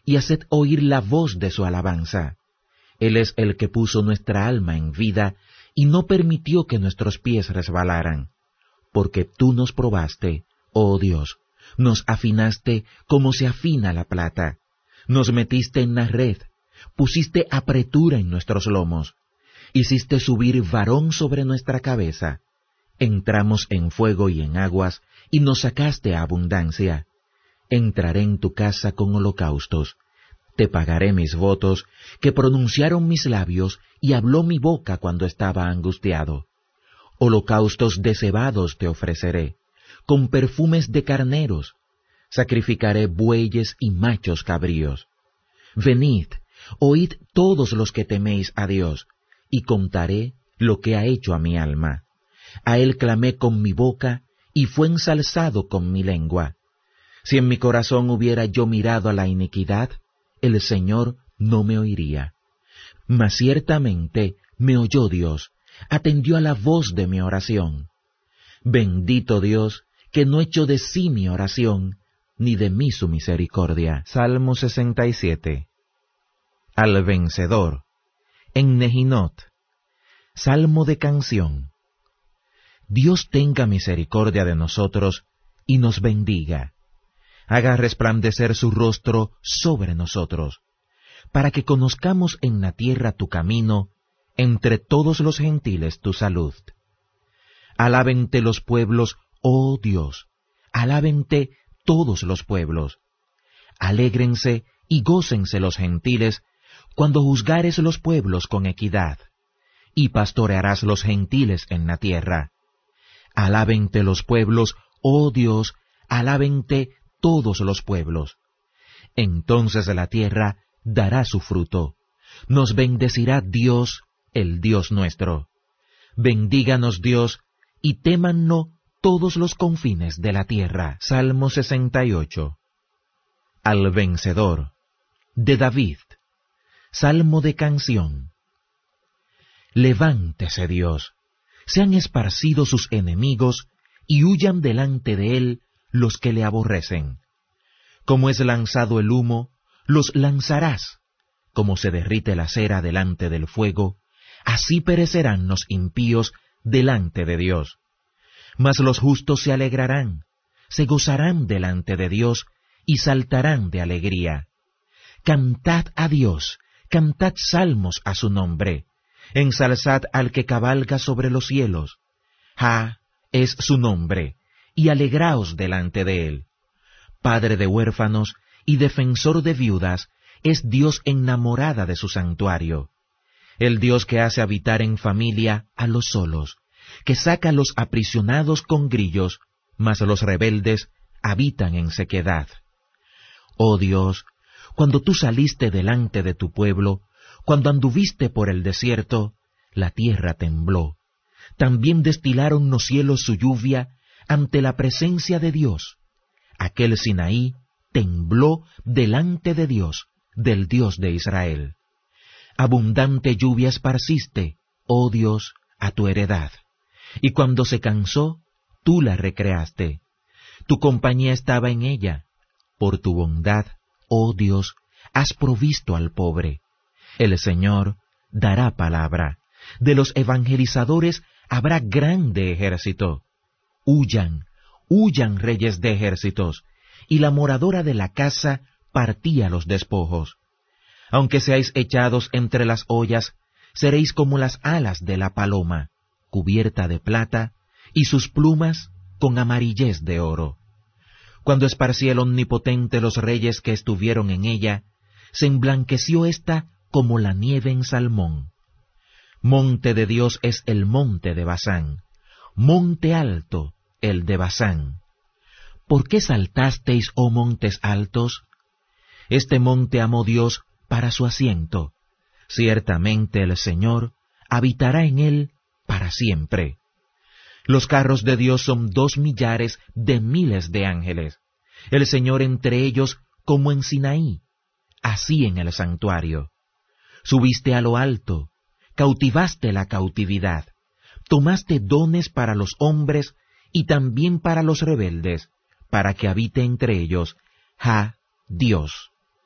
y haced oír la voz de su alabanza. Él es el que puso nuestra alma en vida y no permitió que nuestros pies resbalaran. Porque tú nos probaste, oh Dios, nos afinaste como se afina la plata, nos metiste en la red, pusiste apretura en nuestros lomos, hiciste subir varón sobre nuestra cabeza. Entramos en fuego y en aguas, y nos sacaste a abundancia. Entraré en tu casa con holocaustos. Te pagaré mis votos, que pronunciaron mis labios, y habló mi boca cuando estaba angustiado. Holocaustos de cebados te ofreceré, con perfumes de carneros. Sacrificaré bueyes y machos cabríos. Venid, oíd todos los que teméis a Dios, y contaré lo que ha hecho a mi alma. A él clamé con mi boca, y fue ensalzado con mi lengua. Si en mi corazón hubiera yo mirado a la iniquidad, el Señor no me oiría. Mas ciertamente me oyó Dios, atendió a la voz de mi oración. Bendito Dios, que no echó de sí mi oración, ni de mí su misericordia. Salmo 67. Al vencedor, en Nehinot. Salmo de canción. Dios tenga misericordia de nosotros y nos bendiga. Haga resplandecer su rostro sobre nosotros, para que conozcamos en la tierra tu camino, entre todos los gentiles tu salud. Alábente los pueblos, oh Dios, alábente todos los pueblos. Alégrense y gócense los gentiles, cuando juzgares los pueblos con equidad, y pastorearás los gentiles en la tierra. Alábente los pueblos, oh Dios, alábente todos los pueblos. Entonces la tierra dará su fruto. Nos bendecirá Dios, el Dios nuestro. Bendíganos Dios, y témannos todos los confines de la tierra. Salmo 68. Al vencedor, de David. Salmo de canción. Levántese Dios, sean esparcidos sus enemigos, y huyan delante de él los que le aborrecen. Como es lanzado el humo, los lanzarás. Como se derrite la cera delante del fuego, así perecerán los impíos delante de Dios. Mas los justos se alegrarán, se gozarán delante de Dios, y saltarán de alegría. Cantad a Dios, cantad salmos a su nombre, ensalzad al que cabalga sobre los cielos. Jah es su nombre, y alegraos delante de él. Padre de huérfanos y defensor de viudas, es Dios enamorada de su santuario. El Dios que hace habitar en familia a los solos, que saca a los aprisionados con grillos, mas los rebeldes habitan en sequedad. Oh Dios, cuando tú saliste delante de tu pueblo, cuando anduviste por el desierto, la tierra tembló. También destilaron los cielos su lluvia ante la presencia de Dios. Aquel Sinaí tembló delante de Dios, del Dios de Israel. Abundante lluvia esparciste, oh Dios, a tu heredad. Y cuando se cansó, tú la recreaste. Tu compañía estaba en ella. Por tu bondad, oh Dios, has provisto al pobre. El Señor dará palabra. De los evangelizadores habrá grande ejército. Huyan, huyan reyes de ejércitos, y la moradora de la casa partía los despojos. Aunque seáis echados entre las ollas, seréis como las alas de la paloma, cubierta de plata, y sus plumas con amarillez de oro. Cuando esparcí el Omnipotente los reyes que estuvieron en ella, se emblanqueció ésta como la nieve en Salmón. Monte de Dios es el monte de Basán, monte alto, el de Basán. ¿Por qué saltasteis, oh montes altos? Este monte amó Dios para su asiento. Ciertamente el Señor habitará en él para siempre. Los carros de Dios son 2 millares de miles de ángeles. El Señor entre ellos como en Sinaí, así en el santuario. Subiste a lo alto, cautivaste la cautividad, tomaste dones para los hombres y también para los rebeldes, para que habite entre ellos, Jah, Dios.